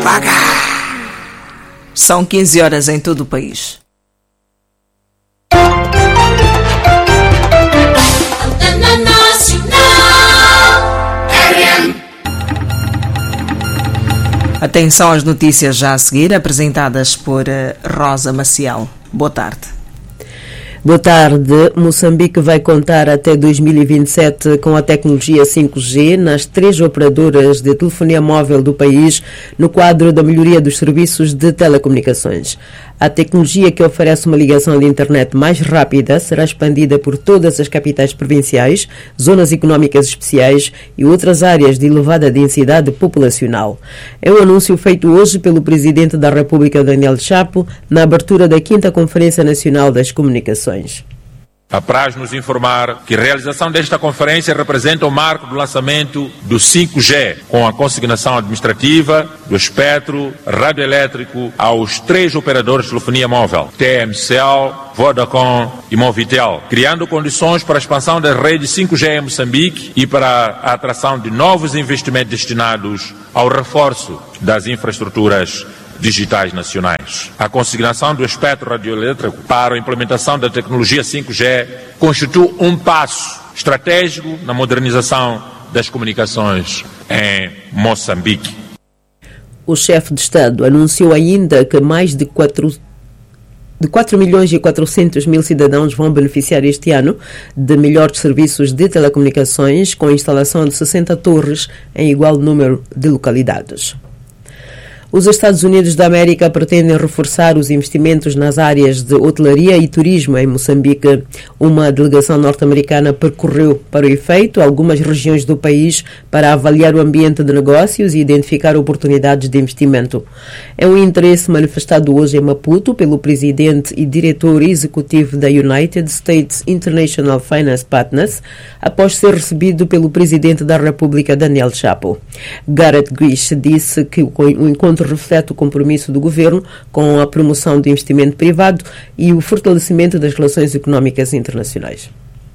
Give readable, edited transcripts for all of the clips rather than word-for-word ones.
São 15 horas em todo o país. Atenção às notícias já a seguir, apresentadas por Rosa Maciel. Boa tarde. Boa tarde. Moçambique vai contar até 2027 com a tecnologia 5G nas 3 operadoras de telefonia móvel do país, no quadro da melhoria dos serviços de telecomunicações. A tecnologia, que oferece uma ligação de internet mais rápida, será expandida por todas as capitais provinciais, zonas económicas especiais e outras áreas de elevada densidade populacional. É um anúncio feito hoje pelo Presidente da República, Daniel Chapo, na abertura da 5ª Conferência Nacional das Comunicações. Apraz-nos informar que a realização desta conferência representa o marco do lançamento do 5G, com a consignação administrativa do espectro radioelétrico aos 3 operadores de telefonia móvel, TMCL, Vodacom e Movitel, criando condições para a expansão da rede 5G em Moçambique e para a atração de novos investimentos destinados ao reforço das infraestruturas digitais nacionais. A consignação do espectro radioelétrico para a implementação da tecnologia 5G constitui um passo estratégico na modernização das comunicações em Moçambique. O chefe de Estado anunciou ainda que mais de 4.400.000 cidadãos vão beneficiar este ano de melhores serviços de telecomunicações, com a instalação de 60 torres em igual número de localidades. Os Estados Unidos da América pretendem reforçar os investimentos nas áreas de hotelaria e turismo em Moçambique. Uma delegação norte-americana percorreu, para o efeito, algumas regiões do país para avaliar o ambiente de negócios e identificar oportunidades de investimento. É um interesse manifestado hoje em Maputo pelo presidente e diretor executivo da United States International Finance Partners, após ser recebido pelo presidente da República, Daniel Chapo. Gareth Grish disse que o encontro reflete o compromisso do governo com a promoção do investimento privado e o fortalecimento das relações económicas internacionais.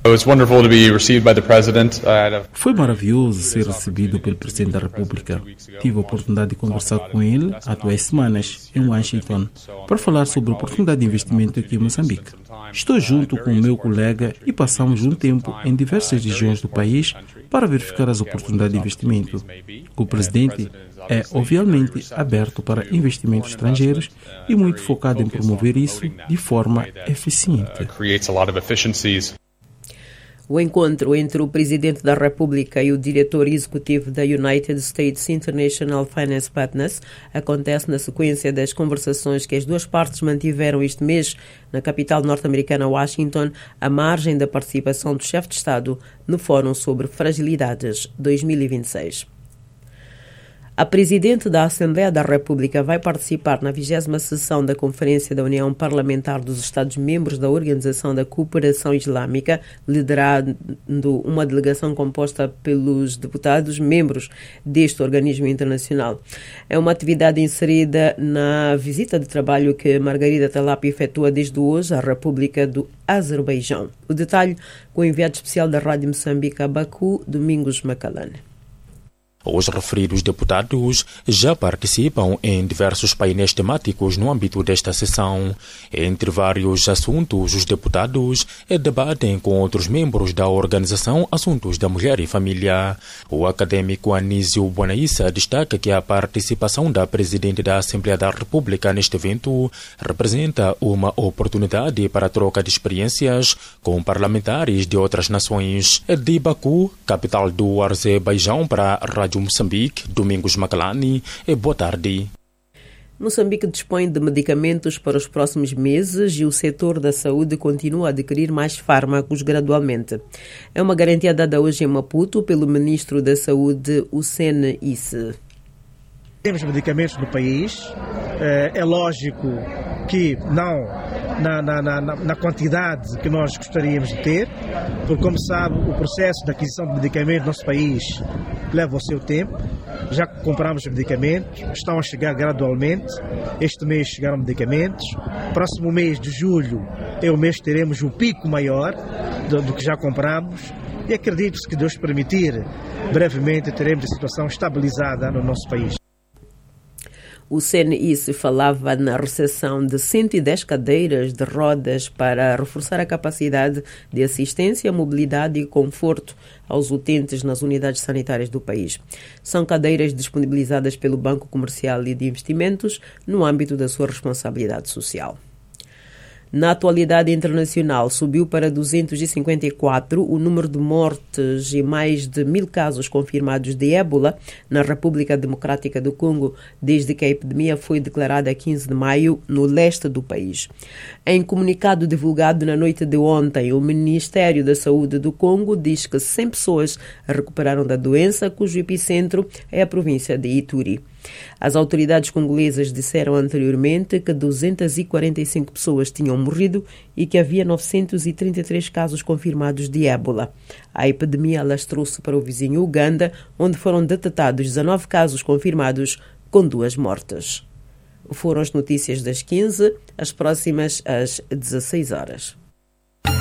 Foi maravilhoso ser recebido pelo Presidente da República. Tive a oportunidade de conversar com ele há 2 semanas em Washington para falar sobre a oportunidade de investimento aqui em Moçambique. Estou junto com o meu colega e passamos um tempo em diversas regiões do país para verificar as oportunidades de investimento. O Presidente é, obviamente, aberto para investimentos estrangeiros e muito focado em promover isso de forma eficiente. O encontro entre o Presidente da República e o diretor executivo da United States International Finance Partners acontece na sequência das conversações que as duas partes mantiveram este mês na capital norte-americana, Washington, à margem da participação do chefe de Estado no Fórum sobre Fragilidades 2026. A Presidente da Assembleia da República vai participar na 20ª sessão da Conferência da União Parlamentar dos Estados-Membros da Organização da Cooperação Islâmica, liderando uma delegação composta pelos deputados membros deste organismo internacional. É uma atividade inserida na visita de trabalho que Margarida Talap efetua desde hoje à República do Azerbaijão. O detalhe com o enviado especial da Rádio Moçambique a Baku, Domingos Macalane. Os referidos deputados já participam em diversos painéis temáticos no âmbito desta sessão. Entre vários assuntos, os deputados debatem com outros membros da organização assuntos da mulher e família. O acadêmico Anísio Bonaissa destaca que a participação da Presidente da Assembleia da República neste evento representa uma oportunidade para a troca de experiências com parlamentares de outras nações. De Baku, capital do Azerbaijão, para a Rádio Moçambique, Domingos Macalani, boa tarde. Moçambique dispõe de medicamentos para os próximos meses e o setor da saúde continua a adquirir mais fármacos gradualmente. É uma garantia dada hoje em Maputo pelo Ministro da Saúde, Hussein Isse. Temos medicamentos no país, é lógico que não na quantidade que nós gostaríamos de ter, porque, como sabe, o processo de aquisição de medicamentos no nosso país leva o seu tempo. Já compramos medicamentos, estão a chegar gradualmente. Este mês chegaram medicamentos. Próximo mês de julho é o mês que teremos um pico maior do que já compramos. E acredito que, se Deus permitir, brevemente teremos a situação estabilizada no nosso país. O CNI se falava na recepção de 110 cadeiras de rodas para reforçar a capacidade de assistência, mobilidade e conforto aos utentes nas unidades sanitárias do país. São cadeiras disponibilizadas pelo Banco Comercial e de Investimentos no âmbito da sua responsabilidade social. Na atualidade internacional, subiu para 254 o número de mortes e mais de 1.000 casos confirmados de ébola na República Democrática do Congo, desde que a epidemia foi declarada a 15 de maio no leste do país. Em comunicado divulgado na noite de ontem, o Ministério da Saúde do Congo diz que 100 pessoas recuperaram da doença, cujo epicentro é a província de Ituri. As autoridades congolesas disseram anteriormente que 245 pessoas tinham morrido e que havia 933 casos confirmados de ébola. A epidemia alastrou-se para o vizinho Uganda, onde foram detectados 19 casos confirmados, com 2 mortes. Foram as notícias das 15, as próximas às 16 horas.